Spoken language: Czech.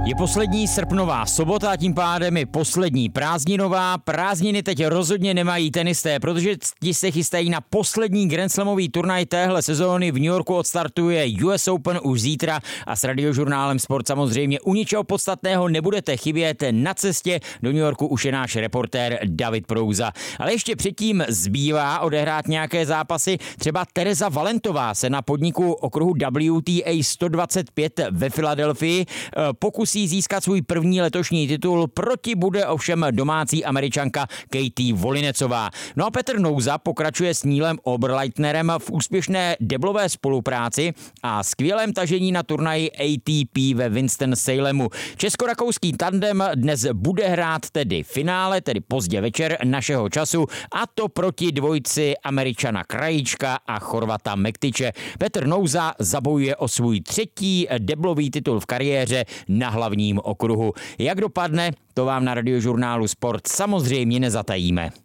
Je poslední srpnová sobota a tím pádem je poslední prázdninová. Prázdniny teď rozhodně nemají tenisté, protože ti se chystají na poslední Grand Slamový turnaj téhle sezóny. V New Yorku odstartuje US Open už zítra a s Radiožurnálem Sport samozřejmě u ničeho podstatného nebudete chybět. Na cestě do New Yorku už je náš reportér David Prouza. Ale ještě předtím zbývá odehrát nějaké zápasy. Třeba Tereza Valentová se na podniku okruhu WTA 125 ve Filadelfii pokusí získat svůj první letošní titul, proti bude ovšem domácí Američanka Katie Volinecová. No a Petr Nouza pokračuje s Neilem Oberleitnerem v úspěšné deblové spolupráci a skvělém tažení na turnaji ATP ve Winston-Salemu. Česko-rakouský tandem dnes bude hrát tedy finále, tedy pozdě večer našeho času, a to proti dvojci Američana Krajíčka a Chorvata Mektiče. Petr Nouza zabojuje o svůj třetí deblový titul v kariéře na hlavním okruhu. Jak dopadne, to vám na Radiožurnálu Sport samozřejmě nezatajíme.